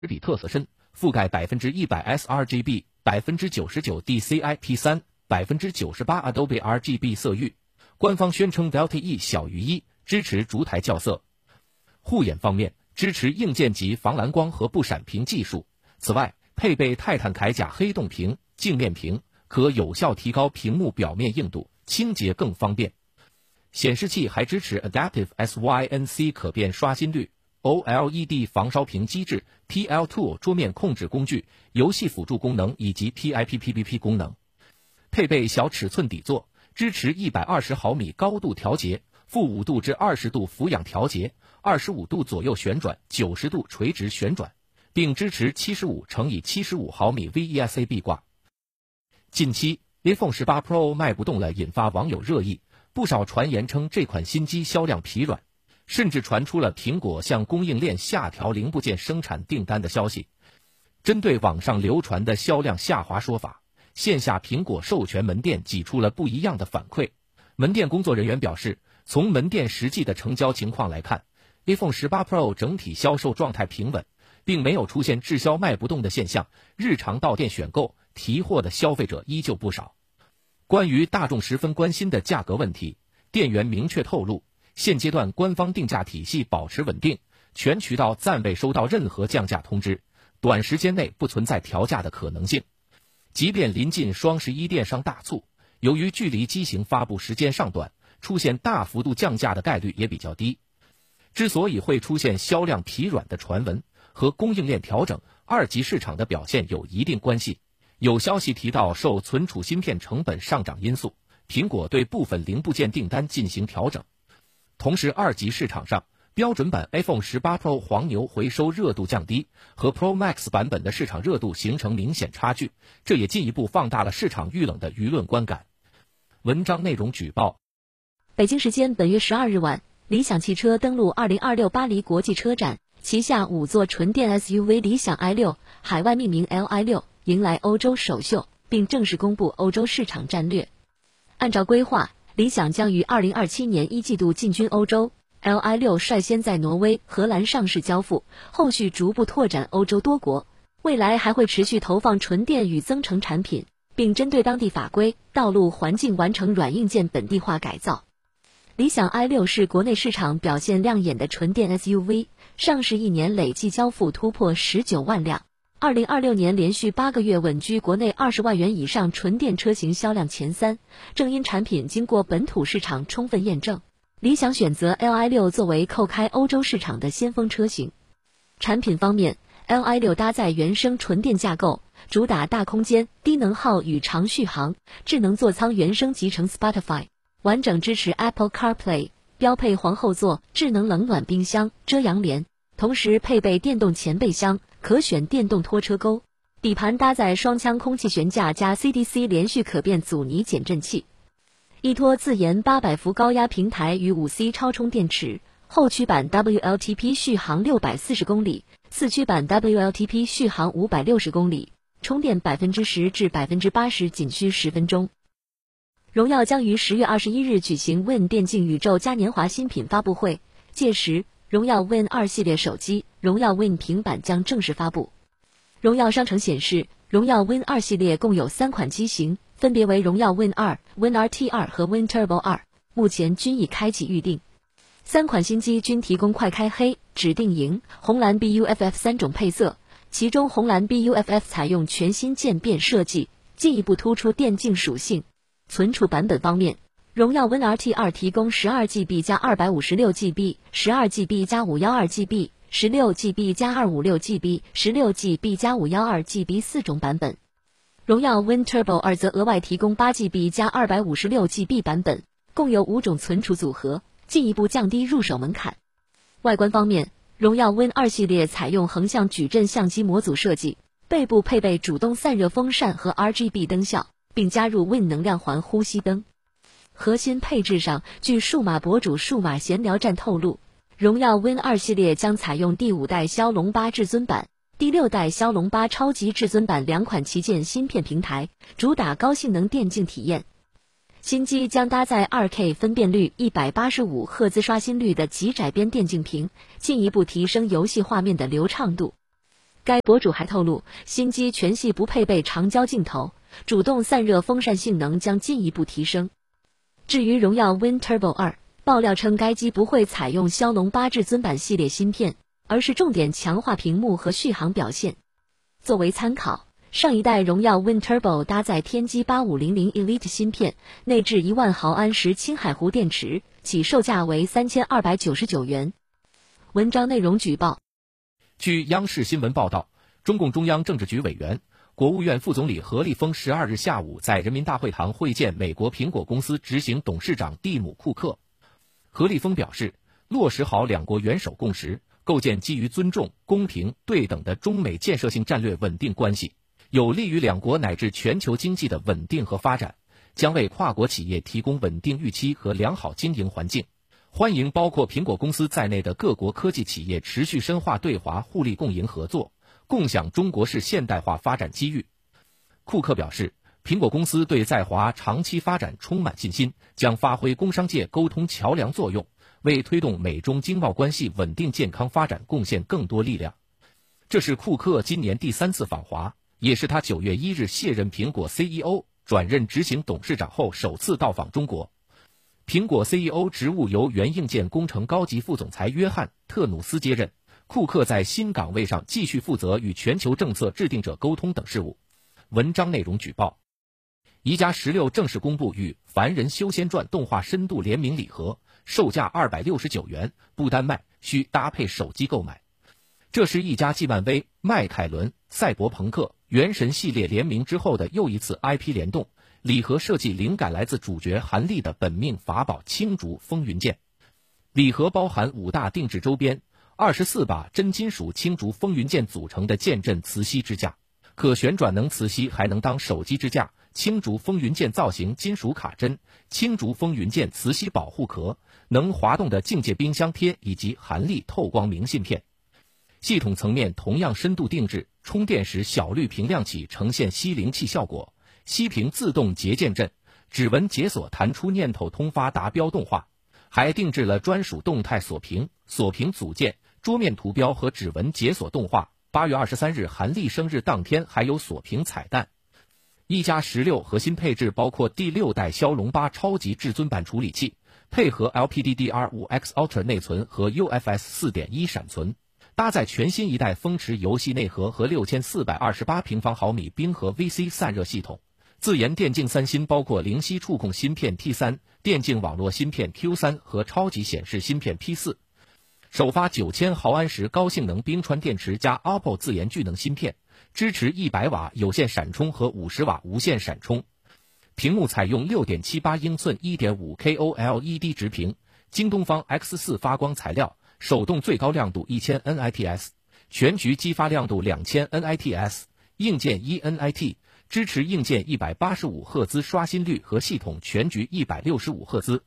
比特色深，覆盖100% sRGB、99% DCI-P3、98% Adobe RGB 色域。官方宣称 VLTE 小于1，支持逐台校色。护眼方面，支持硬件级防蓝光和不闪屏技术。此外，配备泰坦铠甲黑洞屏、镜面屏，可有效提高屏幕表面硬度，清洁更方便。显示器还支持 Adaptive SYNC 可变刷新率、OLED 防烧屏机制、TL Tool 桌面控制工具、游戏辅助功能以及 PIPPP 功能。配备小尺寸底座，支持120毫米高度调节、-5度至20度俯仰调节、25度左右旋转、90度垂直旋转，并支持75×75毫米 VESA 壁挂。近期 iPhone 18 Pro 卖不动了，引发网友热议，不少传言称这款新机销量疲软，甚至传出了苹果向供应链下调零部件生产订单的消息。针对网上流传的销量下滑说法，线下苹果授权门店挤出了不一样的反馈。门店工作人员表示，从门店实际的成交情况来看， iPhone 18 Pro 整体销售状态平稳，并没有出现滞销卖不动的现象，日常到店选购提货的消费者依旧不少。关于大众十分关心的价格问题，店员明确透露，现阶段官方定价体系保持稳定，全渠道暂未收到任何降价通知，短时间内不存在调价的可能性。即便临近双11电商大促，由于距离机型发布时间尚短，出现大幅度降价的概率也比较低。之所以会出现销量疲软的传闻，和供应链调整、二级市场的表现有一定关系。有消息提到，受存储芯片成本上涨因素，苹果对部分零部件订单进行调整。同时，二级市场上，标准版 iPhone 18 Pro 黄牛回收热度降低，和 Pro Max 版本的市场热度形成明显差距，这也进一步放大了市场遇冷的舆论观感。文章内容举报： 北京时间本月12日晚，理想汽车登陆2026巴黎国际车展，旗下5座纯电 SUV 理想 i6 海外命名 Li6 迎来欧洲首秀，并正式公布欧洲市场战略。按照规划，理想将于2027年一季度进军欧洲， Li6 率先在挪威、荷兰上市交付，后续逐步拓展欧洲多国，未来还会持续投放纯电与增程产品，并针对当地法规、道路环境完成软硬件本地化改造。理想 i6 是国内市场表现亮眼的纯电 SUV， 上市1年累计交付突破19万辆，2026年连续8个月稳居国内20万元以上纯电车型销量前3。正因产品经过本土市场充分验证，理想选择 Li6 作为叩开欧洲市场的先锋车型。产品方面， Li6 搭载原生纯电架构，主打大空间、低能耗与长续航，智能座舱原生集成 Spotify， 完整支持 Apple CarPlay， 标配皇后座、智能冷暖冰箱、遮阳帘，同时配备电动前备箱，可选电动拖车钩，底盘搭载双腔空气悬架加 CDC 连续可变阻尼减震器，依托自研800伏高压平台与 5C 超充电池，后驱版 WLTP 续航640公里，四驱版 WLTP 续航560公里，充电10%至80%仅需10分钟。荣耀将于10月21日举行 Win 电竞宇宙嘉年华新品发布会，届时荣耀 Win 2系列手机、荣耀 Win 平板将正式发布。荣耀商城显示，荣耀 Win 2系列共有3款机型，分别为荣耀 Win 2、Win RT2 和 Win Turbo 2，目前均已开启预定。3款新机均提供快开黑、指定银、红蓝 BUFF 3种配色，其中红蓝 BUFF 采用全新渐变设计，进一步突出电竞属性。存储版本方面，荣耀 Win RT2 提供 12GB 加 256GB、12GB 加 512GB、16GB 加 256GB、16GB 加 512GB 4种版本。荣耀 Win Turbo 2则额外提供 8GB 加 256GB 版本，共有5种存储组合，进一步降低入手门槛。外观方面，荣耀 Win 2系列采用横向矩阵相机模组设计，背部配备主动散热风扇和 RGB 灯效，并加入 Win 能量环呼吸灯。核心配置上，据数码博主数码闲聊站透露，荣耀 Win 2系列将采用第5代骁龙8至尊版、第6代骁龙8超级至尊版2款旗舰芯片平台，主打高性能电竞体验。新机将搭载 2K 分辨率、185赫兹刷新率的极窄边电竞屏，进一步提升游戏画面的流畅度。 该博主还透露，新机全系不配备长焦镜头，主动散热风扇性能将进一步提升。至于荣耀 Win Turbo 2，爆料称该机不会采用骁龙8至尊版系列芯片，而是重点强化屏幕和续航表现。作为参考，上一代荣耀 Win Turbo 搭载天玑8500 Elite 芯片，内置1万毫安时青海湖电池，起售价为3299元。文章内容举报。 据央视新闻报道，中共中央政治局委员、国务院副总理何立峰12日下午在人民大会堂会见美国苹果公司执行董事长蒂姆·库克。何立峰表示，落实好两国元首共识，构建基于尊重、公平、对等的中美建设性战略稳定关系，有利于两国乃至全球经济的稳定和发展，将为跨国企业提供稳定预期和良好经营环境。欢迎包括苹果公司在内的各国科技企业持续深化对华互利共赢合作，共享中国式现代化发展机遇。库克表示，苹果公司对在华长期发展充满信心，将发挥工商界沟通桥梁作用，为推动美中经贸关系稳定健康发展贡献更多力量。这是库克今年第3次访华，也是他9月1日卸任苹果 CEO 转任执行董事长后首次到访中国。苹果 CEO 职务由原硬件工程高级副总裁约翰·特努斯接任，库克在新岗位上继续负责与全球政策制定者沟通等事务。文章内容举报。宜家16正式公布与《凡人修仙传》动画深度联名礼盒，售价269元，不单卖，需搭配手机购买。这是一家继漫威、迈凯伦、赛博朋克、原神系列联名之后的又一次 IP 联动。礼盒设计灵感来自主角韩立的本命法宝青竹风云剑。礼盒包含5大定制周边，24把真金属青竹风云剑组成的剑阵磁吸支架，可旋转能磁吸，还能当手机支架。青竹风云剑造型金属卡针，青竹风云剑磁吸保护壳，能滑动的境界冰箱贴以及韩立透光明信片。系统层面同样深度定制，充电时小绿屏亮起，呈现吸灵气效果。吸屏自动结键阵，指纹解锁弹出念头通发达标动画，还定制了专属动态锁屏、锁屏组件、桌面图标和指纹解锁动画。8月23日韩立生日当天还有锁屏彩蛋。一加16核心配置包括第6代骁龙8超级至尊版处理器，配合 LPDDR5X Ultra 内存和 UFS 4.1 闪存，搭载全新一代风驰游戏内核和6428平方毫米冰河 VC 散热系统。自研电竞3芯包括灵犀触控芯片 T3、电竞网络芯片 Q3 和超级显示芯片 P4。首发9000毫安时高性能冰川电池加 OPPO 自研聚能芯片，支持100瓦有线闪充和50瓦无线闪充。屏幕采用 6.78 英寸 1.5K OLED 直屏，京东方 X4 发光材料，手动最高亮度1000 nits， 全局激发亮度2000 nits， 硬件1nit，支持硬件185赫兹刷新率和系统全局165赫兹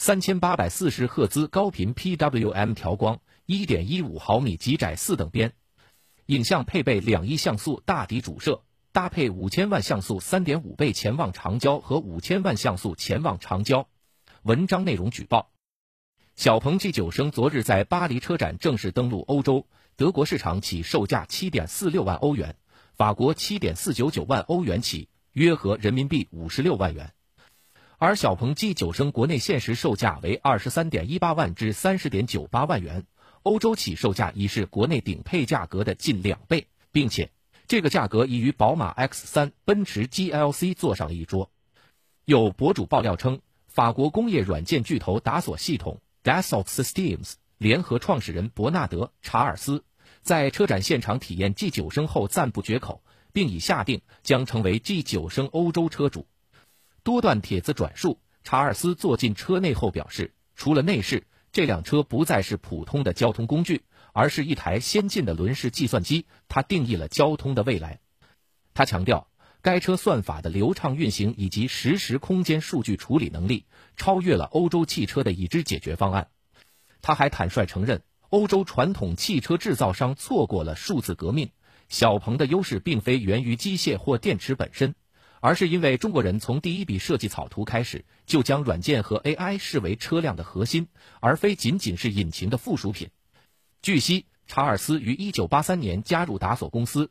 ，3840赫兹高频 PWM 调光， 1.15 毫米极窄4等边。影像配备2亿像素大底主摄，搭配5000万像素 3.5 倍潜望长焦和5000万像素潜望长焦。文章内容举报。小鹏 G9 升昨日在巴黎车展正式登陆欧洲，德国市场起售价 7.46 万欧元，法国 7.499 万欧元起，约合人民币56万元。而小鹏 G9 升国内限时售价为 23.18 万至 30.98 万元，欧洲起售价已是国内顶配价格的近2倍，并且这个价格已与宝马 X3、奔驰 GLC 坐上了一桌。有博主爆料称，法国工业软件巨头达索系统 Dassault Systems 联合创始人伯纳德·查尔斯在车展现场体验 G9 升后赞不绝口，并已下定将成为 G9 升欧洲车主。多段帖子转述，查尔斯坐进车内后表示，除了内饰，这辆车不再是普通的交通工具，而是一台先进的轮式计算机，它定义了交通的未来。他强调，该车算法的流畅运行以及实时空间数据处理能力，超越了欧洲汽车的已知解决方案。他还坦率承认，欧洲传统汽车制造商错过了数字革命，小鹏的优势并非源于机械或电池本身，而是因为中国人从第一笔设计草图开始，就将软件和 AI 视为车辆的核心，而非仅仅是引擎的附属品。据悉， 查尔斯于1983年加入达索公司，